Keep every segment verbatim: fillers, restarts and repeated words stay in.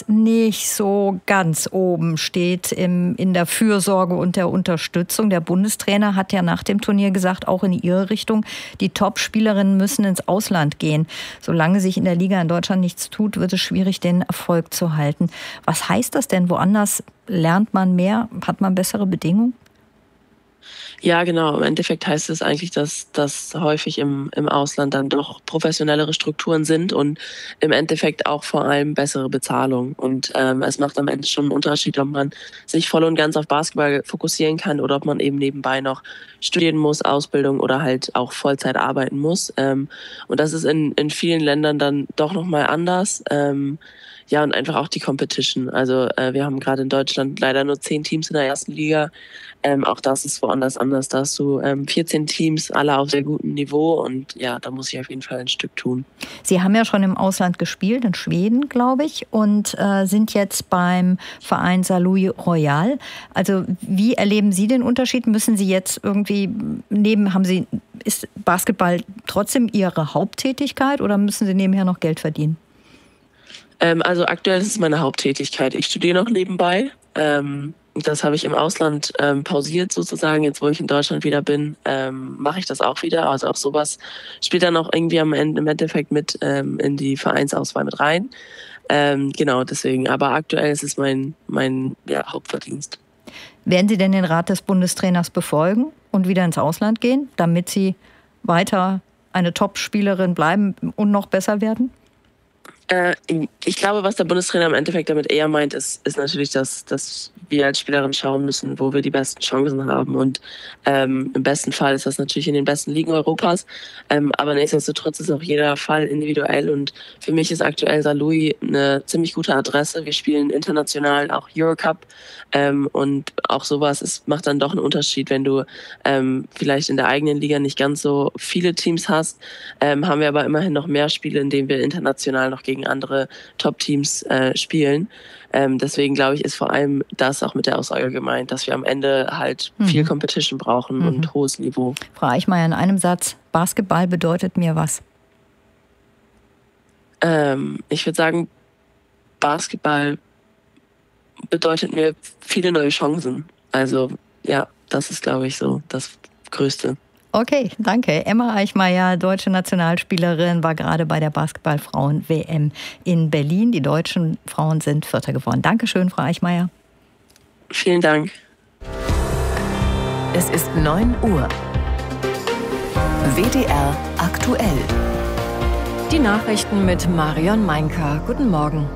nicht so ganz oben steht im, in der Fürsorge und der Unterstützung. Der Bundestrainer hat ja nach dem Turnier gesagt, auch in Ihre Richtung, die Top-Spielerinnen müssen ins Ausland gehen. Solange sich in der Liga in Deutschland nichts tut, wird es schwierig, den Erfolg zu halten. Was heißt das denn? Woanders lernt man mehr? Hat man bessere Bedingungen? Ja, genau. Im Endeffekt heißt es eigentlich, dass, dass häufig im, im Ausland dann doch professionellere Strukturen sind und im Endeffekt auch vor allem bessere Bezahlung. Und ähm, es macht am Ende schon einen Unterschied, ob man sich voll und ganz auf Basketball fokussieren kann oder ob man eben nebenbei noch studieren muss, Ausbildung oder halt auch Vollzeit arbeiten muss. Ähm, und das ist in, in vielen Ländern dann doch nochmal anders. Ähm, Ja, und einfach auch die Competition. Also äh, wir haben gerade in Deutschland leider nur zehn Teams in der ersten Liga. Ähm, auch das ist woanders anders. Da hast du ähm, vierzehn Teams, alle auf sehr gutem Niveau. Und ja, da muss ich auf jeden Fall ein Stück tun. Sie haben ja schon im Ausland gespielt, in Schweden, glaube ich, und äh, sind jetzt beim Verein Saarlouis Royal. Also wie erleben Sie den Unterschied? Müssen Sie jetzt irgendwie neben, haben Sie, ist Basketball trotzdem Ihre Haupttätigkeit oder müssen Sie nebenher noch Geld verdienen? Ähm, also aktuell ist es meine Haupttätigkeit. Ich studiere noch nebenbei. Ähm, das habe ich im Ausland ähm, pausiert sozusagen. Jetzt, wo ich in Deutschland wieder bin, ähm, mache ich das auch wieder. Also auch sowas spielt dann auch irgendwie am Ende im Endeffekt mit ähm, in die Vereinsauswahl mit rein. Ähm, genau, deswegen. Aber aktuell ist es mein, mein ja, Hauptverdienst. Werden Sie denn den Rat des Bundestrainers befolgen und wieder ins Ausland gehen, damit Sie weiter eine Top-Spielerin bleiben und noch besser werden? Äh, ich glaube, was der Bundestrainer im Endeffekt damit eher meint, ist, ist natürlich, dass, dass wir als Spielerin schauen müssen, wo wir die besten Chancen haben. Und ähm, im besten Fall ist das natürlich in den besten Ligen Europas. Ähm, aber nichtsdestotrotz ist auch jeder Fall individuell. Und für mich ist aktuell Saarlouis eine ziemlich gute Adresse. Wir spielen international auch Eurocup. Ähm, und auch sowas ist, macht dann doch einen Unterschied, wenn du ähm, vielleicht in der eigenen Liga nicht ganz so viele Teams hast. Ähm, haben wir aber immerhin noch mehr Spiele, in denen wir international noch gegen andere Top-Teams äh, spielen. Ähm, deswegen glaube ich, ist vor allem das auch mit der Aussage gemeint, dass wir am Ende halt mhm. viel Competition brauchen mhm. und hohes Niveau. Frau Eichmeier, in einem Satz, Basketball bedeutet mir was? Ähm, ich würde sagen, Basketball bedeutet mir viele neue Chancen. Also ja, das ist, glaube ich, so das Größte. Okay, danke. Emma Eichmeier, deutsche Nationalspielerin, war gerade bei der Basketball-Frauen-W M in Berlin. Die deutschen Frauen sind Vierter geworden. Dankeschön, Frau Eichmeier. Vielen Dank. Es ist neun Uhr. W D R aktuell. Die Nachrichten mit Marion Meinker. Guten Morgen.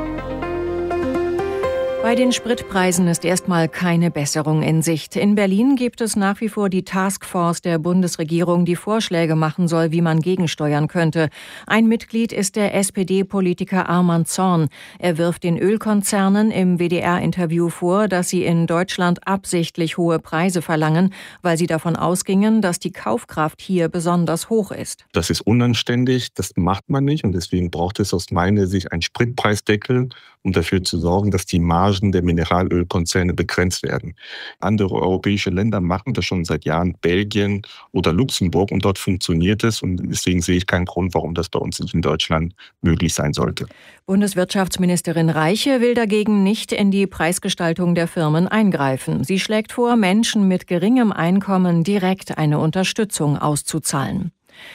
Bei den Spritpreisen ist erstmal keine Besserung in Sicht. In Berlin gibt es nach wie vor die Taskforce der Bundesregierung, die Vorschläge machen soll, wie man gegensteuern könnte. Ein Mitglied ist der S P D-Politiker Arman Zorn. Er wirft den Ölkonzernen im W D R-Interview vor, dass sie in Deutschland absichtlich hohe Preise verlangen, weil sie davon ausgingen, dass die Kaufkraft hier besonders hoch ist. Das ist unanständig, das macht man nicht und deswegen braucht es aus meiner Sicht einen Spritpreisdeckel, um dafür zu sorgen, dass die Margen der Mineralölkonzerne begrenzt werden. Andere europäische Länder machen das schon seit Jahren, Belgien oder Luxemburg, und dort funktioniert es. Und deswegen sehe ich keinen Grund, warum das bei uns nicht in Deutschland möglich sein sollte. Bundeswirtschaftsministerin Reiche will dagegen nicht in die Preisgestaltung der Firmen eingreifen. Sie schlägt vor, Menschen mit geringem Einkommen direkt eine Unterstützung auszuzahlen.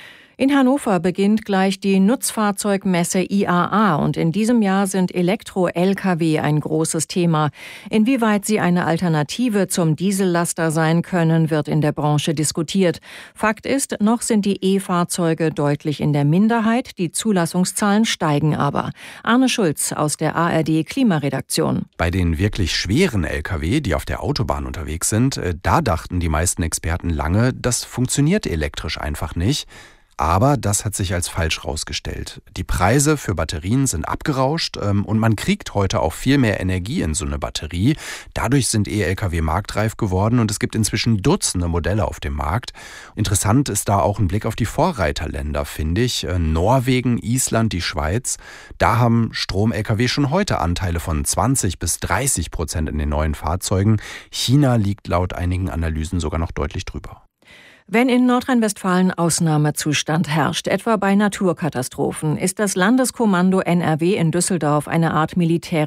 In Hannover beginnt gleich die Nutzfahrzeugmesse I A A und in diesem Jahr sind Elektro-L K W ein großes Thema. Inwieweit sie eine Alternative zum Diesellaster sein können, wird in der Branche diskutiert. Fakt ist, noch sind die E-Fahrzeuge deutlich in der Minderheit, die Zulassungszahlen steigen aber. Arne Schulz aus der A R D Klimaredaktion. Bei den wirklich schweren L K W, die auf der Autobahn unterwegs sind, da dachten die meisten Experten lange, das funktioniert elektrisch einfach nicht. Aber das hat sich als falsch rausgestellt. Die Preise für Batterien sind abgerauscht ähm, und man kriegt heute auch viel mehr Energie in so eine Batterie. Dadurch sind E-L K W marktreif geworden und es gibt inzwischen Dutzende Modelle auf dem Markt. Interessant ist da auch ein Blick auf die Vorreiterländer, finde ich. Äh, Norwegen, Island, die Schweiz. Da haben Strom-L K W schon heute Anteile von zwanzig bis dreißig Prozent in den neuen Fahrzeugen. China liegt laut einigen Analysen sogar noch deutlich drüber. Wenn in Nordrhein-Westfalen Ausnahmezustand herrscht, etwa bei Naturkatastrophen, ist das Landeskommando N R W in Düsseldorf eine Art militärische